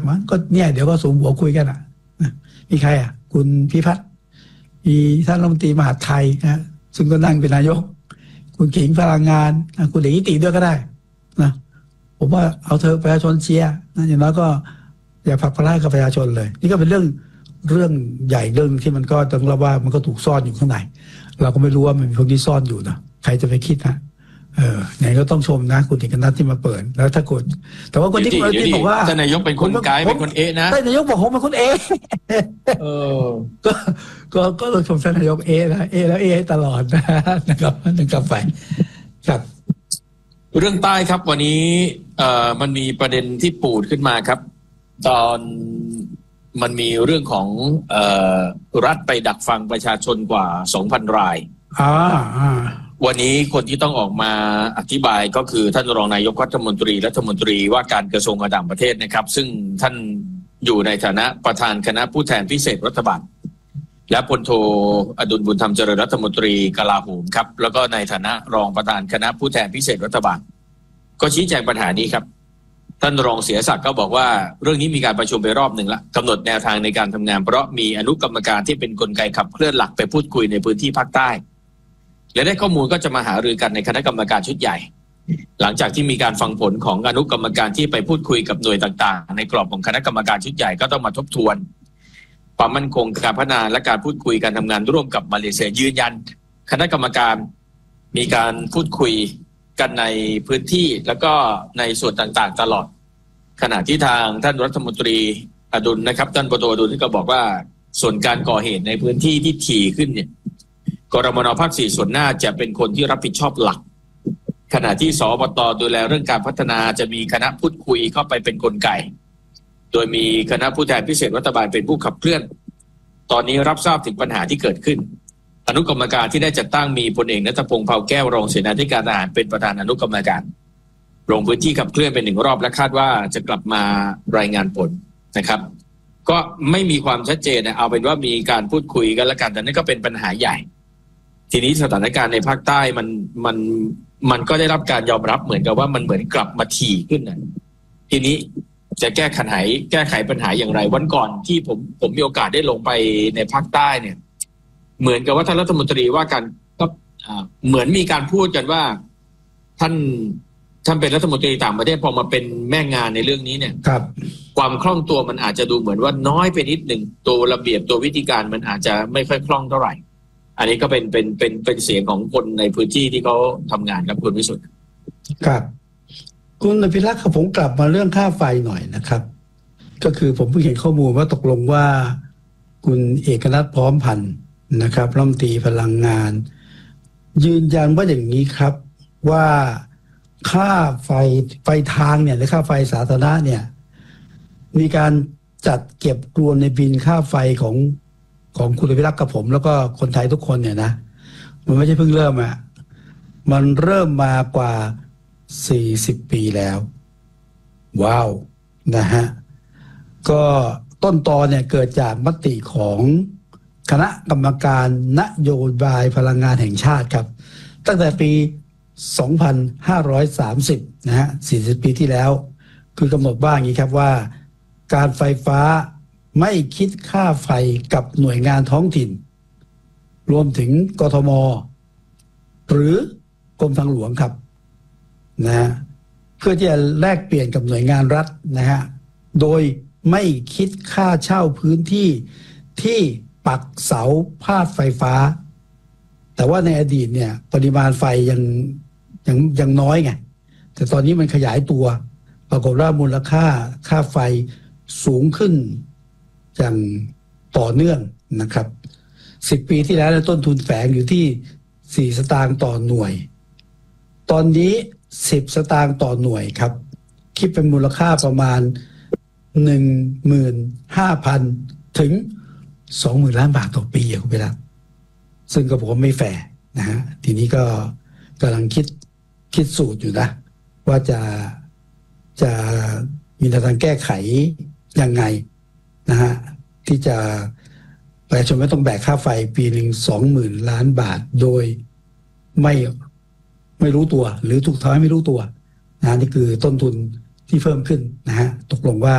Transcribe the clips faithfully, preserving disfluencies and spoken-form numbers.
มั้งก็เนี่ยเดี๋ยวก็สมหัวคุยกันอ่ะมีใครอ่ะคุณพิพัฒน์มีท่านรัฐมนตรีมหาดไทยนะซึ่งก็นั่งเป็นนายกคุณขิงพลังงานคุณเอกนิติด้วยก็ได้นะผมว่าเอาเธอประชาชนเชียร์นะอย่างน้อยก็อย่าผลักภาระกับประชาชนเลยนี่ก็เป็นเรื่องเรื่องใหญ่เรื่องที่มันก็ต้องรับว่ามันก็ถูกซ่อนอยู่ข้างในเราก็ไม่รู้ว่ามันมีพวกนี้ซ่อนอยู่นะใครจะไปคิดนะเออไหนก็ต้องชมนะคุณเอกนัทที่มาเปิดแล้วถ้ากดแต่ว่าคนที่คนที่บอกว่าท่านนายกเป็นคนไกด์เป็นคนเอะนะท่านนายกบอกผมเป็นคนเอะเออก็ก็ก็ต้องชมท่านนายกเอะนะเอะแล้วเอะตลอดนะนะครับนะครับไปครับเรื่องใต้ครับวันนี้เอ่อมันมีประเด็นที่ปูดขึ้นมาครับตอนมันมีเรื่องของเอ่อรัฐไปดักฟังประชาชนกว่า สองพัน รายอ่าวันนี้คนที่ต้องออกมาอธิบายก็คือท่านรองนายกรัฐมนตรีรัฐมนตรีว่าการกระทรวงการต่างประเทศนะครับซึ่งท่านอยู่ในฐานะประธานคณะผู้แทนพิเศษรัฐบาลและพลโทอดุลบุญธรรมเจริญรัฐมนตรีกลาโหมครับแล้วก็ในฐานะรองประธานคณะผู้แทนพิเศษรัฐบาลก็ชี้แจงปัญหานี้ครับท่านรองเสียศักดิ์ก็บอกว่าเรื่องนี้มีการประชุมไปรอบหนึ่งละกำหนดแนวทางในการทำงานเพราะมีอนุกรรมการที่เป็นกลไกขับเคลื่อนหลักไปพูดคุยในพื้นที่ภาคใต้และได้ข้อมูลก็จะมาหารือกันในคณะกรรมการชุดใหญ่หลังจากที่มีการฟังผลของอนุกรรมการที่ไปพูดคุยกับหน่วยต่างๆในกรอบของคณะกรรมการชุดใหญ่ก็ต้องมาทบทวนความมั่นคงการพัฒนาและการพูดคุยการทำงานร่วมกับมาเลเซียยืนยันคณะกรรมการมีการพูดคุยกันในพื้นที่แล้วก็ในส่วนต่างๆตลอดขณะที่ทางท่านรัฐมนตรีอดุลนะครับท่านปตอดุลที่ก็บอกว่าส่วนการก่อเหตุในพื้นที่ที่ถี่ขึ้นเนี่ยกรมน.ภาคสี่ส่วนหน้าจะเป็นคนที่รับผิดชอบหลักขณะที่สบต.ดูแลเรื่องการพัฒนาจะมีคณะพูดคุยเข้าไปเป็นกลไกโดยมีคณะผู้แทนพิเศษรัฐบาลเป็นผู้ขับเคลื่อนตอนนี้รับทราบถึงปัญหาที่เกิดขึ้นอนุกรรมการที่ได้จัดตั้งมีพลเอกณัฐพงษ์เผ่าแก้วรองเสนาธิการทหารเป็นประธานอนุกรรมการลงพื้นที่ขับเคลื่อนเป็นหนึ่งรอบและคาดว่าจะกลับมารายงานผลนะครับก็ไม่มีความชัดเจนนะเอาเป็นว่ามีการพูดคุยกันแล้วกันแต่นั่นก็เป็นปัญหาใหญ่ทีนี้สถานการณ์ในภาคใต้มันมันมันก็ได้รับการยอมรับเหมือนกับว่ามันเหมือนกลับมาถี่ขึ้นนะทีนี้จะแก้ไขแก้ไขปัญหาอย่างไรวันก่อนที่ผมผมมีโอกาสได้ลงไปในภาคใต้เนี่ยเหมือนกับว่าท่านรัฐมนตรีว่าการก็เหมือนมีการพูดกันว่าท่านท่านเป็นรัฐมนตรีต่างประเทศพอมาเป็นแม่งานในเรื่องนี้เนี่ยครับความคล่องตัวมันอาจจะดูเหมือนว่าน้อยไปนิดหนึ่งตัวระเบียบตัววิธีการมันอาจจะไม่ค่อยคล่องเท่าไหร่อันนี้ก็เป็นเป็นเป็นเป็นเสียงของคนในพื้นที่ที่เขาทำงานครับคุณวิสุทธิ์ครับคุณอภิรักษ์ผมกลับมาเรื่องค่าไฟหน่อยนะครับก็คือผมเพิ่งเห็นข้อมูลว่าตกลงว่าคุณเอกนัทพร้อมพันธ์นะครับรัฐมนตรีพลังงานยืนยันว่าอย่างนี้ครับว่าค่าไฟไฟทางเนี่ยหรือค่าไฟสาธารณะเนี่ยมีการจัดเก็บรวมในบินค่าไฟของของคุณอภิรักษ์กับผมแล้วก็คนไทยทุกคนเนี่ยนะมันไม่ใช่เพิ่งเริ่มอ่ะมันเริ่มมากว่าสี่สิบปีแล้วว้าวนะฮะก็ต้นตอเนี่ยเกิดจากมติของคณะกรรมการนโยบายพลังงานแห่งชาติครับตั้งแต่ปีสองพันห้าร้อยสามสิบนะฮะสี่สิบปีที่แล้วคือกำหนดว่าอย่างนี้ครับว่าการไฟฟ้าไม่คิดค่าไฟกับหน่วยงานท้องถิ่นรวมถึงกทม.หรือกรมทางหลวงครับนะฮะเพื่อที่จะแลกเปลี่ยนกับหน่วยงานรัฐนะฮะโดยไม่คิดค่าเช่าพื้นที่ที่ปักเสาพาดไฟฟ้าแต่ว่าในอดีตเนี่ยปริมาณไฟยังยังยังน้อยไงแต่ตอนนี้มันขยายตัวปรากฏว่ามูลค่าค่าไฟสูงขึ้นอย่างต่อเนื่องนะครับสิบปีที่แล้วต้นทุนแฝงอยู่ที่สี่สตางค์ต่อหน่วยตอนนี้สิบสตางค์ต่อหน่วยครับคิดเป็นมูลค่าประมาณ หนึ่งหมื่นห้าพัน ถึง สองหมื่น ล้านบาทต่อปีอ่ะคุณไปแล้วซึ่งก็บอกว่าไม่แฟร์นะฮะทีนี้ก็กำลังคิดคิดสูตรอยู่นะว่าจะจะมีแนวทางแก้ไขยังไงนะฮะที่จะประชาชนไม่ต้องแบกค่าไฟปีหนึ่งสองหมื่นล้านบาทโดยไม่ไม่รู้ตัวหรือถูกทำให้ไม่รู้ตัวนะนี่คือต้นทุนที่เพิ่มขึ้นนะฮะตกลงว่า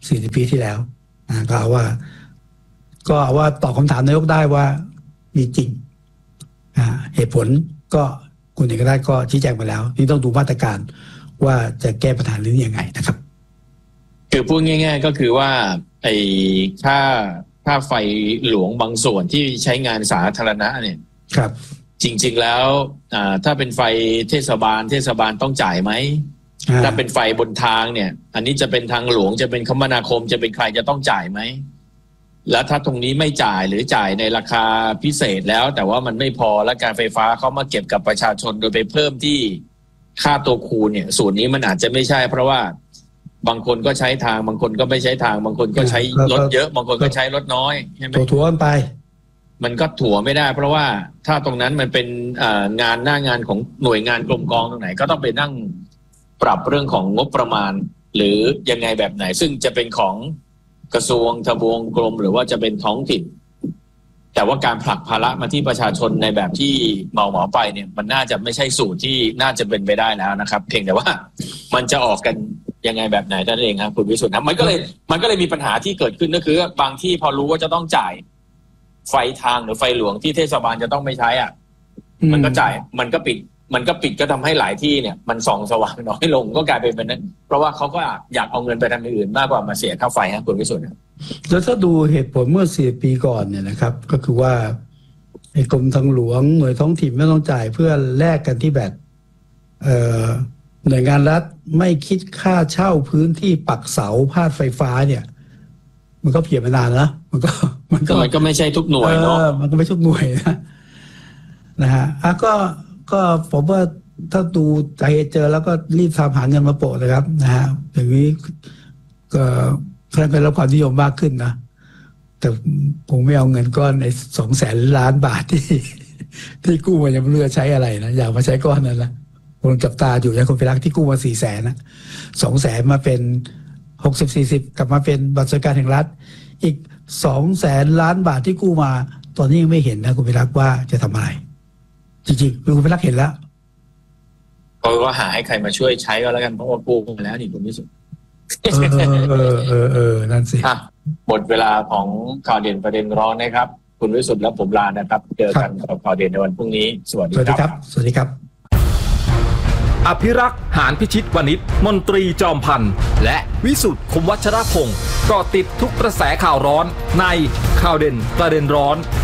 สี่สิบปีที่แล้วนะก็เอาว่า ก็เอาว่าตอบคำถามนายกได้ว่ามีจริงเหตุผลก็คุณเอกราชก็ชี้แจงไปแล้วนี่ต้องดูมาตรการว่าจะแก้ปัญหาเรื่องนี้ยังไงนะครับคือพูดง่ายๆก็คือว่าไอ้ค่าค่าไฟหลวงบางส่วนที่ใช้งานสาธารณะเนี่ยครับจริงๆแล้วถ้าเป็นไฟเทศบาลเทศบาลต้องจ่ายไหมถ้าเป็นไฟบนทางเนี่ยอันนี้จะเป็นทางหลวงจะเป็นคมนาคมจะเป็นใครจะต้องจ่ายไหมแล้วถ้าตรงนี้ไม่จ่ายหรือจ่ายในราคาพิเศษแล้วแต่ว่ามันไม่พอและการไฟฟ้าเขามาเก็บกับประชาชนโดยไปเพิ่มที่ค่าตัวคูณเนี่ยส่วนนี้มันอาจจะไม่ใช่เพราะว่าบางคนก็ใช้ทางบางคนก็ไม่ใช้ทางบางคนก็ใช้รถเยอะบางคนก็ใช้รถน้อยใช่ไหมถั่วๆไปมันก็ถั่วไม่ได้เพราะว่าถ้าตรงนั้นมันเป็นงานหน้างานของหน่วยงานกรมกองตรงไหนก็ต้องไปนั่งปรับเรื่องของงบประมาณหรือยังไงแบบไหนซึ่งจะเป็นของกระทรวงทบวงกรมหรือว่าจะเป็นท้องถิ่นแต่ว่าการผลักภาระมาที่ประชาชนในแบบที่เมาหมอไปเนี่ยมันน่าจะไม่ใช่สูตรที่น่าจะเป็นไปได้แล้วนะครับเพียงแต่ว่ามันจะออกกันยังไงแบบไหนนั่นเองครับคุณวิสุทธิ์นะมันก็เลยมันก็เลยมีปัญหาที่เกิดขึ้นก็คือบางที่พอรู้ว่าจะต้องจ่ายไฟทางหรือไฟหลวงที่เทศบาลจะต้องไม่ใช้อ่ะมันก็จ่ายมันก็ปิดมันก็ปิดก็ทำให้หลายที่เนี่ยมันส่องสว่างน้อยลงก็กลายเป็นแบบนั้นเพราะว่าเขาก็อยากเอาเงินไปทำอย่างอื่นมากกว่ามาเสียค่าไฟครับคุณวิสุทธิ์แล้วถ้าดูเหตุผลเมื่อสี่ปีก่อนเนี่ยนะครับก็คือว่าไอ้กรมทางหลวงหน่วยท้องถิ่นไม่ต้องจ่ายเพื่อแลกกันที่แบบเอ่อหน่วยงานรัฐไม่คิดค่าเช่าพื้นที่ปักเสาพาดไฟฟ้าเนี่ยมันก็เพียบมานานนะมันก็มันก็มันก็ไม่ใช่ทุกหน่วยเนาะมันก็ไม่ทุกหน่วยนะนะฮะอ่ะก็ก็ผมว่าถ้าดูใจเจอแล้วก็รีบทำหาเงินมาโปะนะครับนะฮะอย่างนี้ก็เพิ่มเป็นรับความนิยมมากขึ้นนะแต่ผมไม่เอาเงินก้อนในสองแสนล้านบาทที่ที่กู้มายังไม่รู้จะใช้อะไรนะอยากมาใช้ก้อนนั้นละผมจับตาอยู่อย่างคนไปรักที่กู้มาสี่แสนนะสองแสนมาเป็นหกสิบสี่สิบกลับมาเป็นบัตรสวัสดิการแห่งรัฐอีกสองแสนล้านบาทที่กู้มาตอนนี้ยังไม่เห็นนะคุณไปรักว่าจะทำอะไรจริงๆคุณไปรักเห็นแล้วก็ว่าหาให้ใครมาช่วยใช้ก็แล้วกันเพราะว่ากู้มาแล้วนี่คุณวิสุทธิ์เออเออเออนั่นสิหมดเวลาของข่าวเด่นประเด็นร้อนนะครับคุณวิสุทธิ์และผมลานะครับเจอกันกับข่าวเด่นในวันพรุ่งนี้สวัสดีครับสวัสดีครับอภิรักษ์หานพิชิตวณิชมนตรีจอมพันธ์และวิสุทธิ์คมวัชรพงศ์ก็ติดทุกกระแสข่าวร้อนในข่าวเด่นประเด็นร้อน